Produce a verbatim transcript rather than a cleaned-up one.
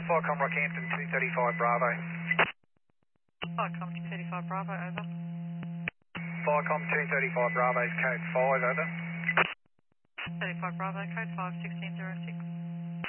Firecom Rockhampton two thirty-five Bravo. Firecom two thirty-five Bravo, over. Firecom two thirty-five Bravo's code five, over. thirty-five Bravo, code five, sixteen zero six.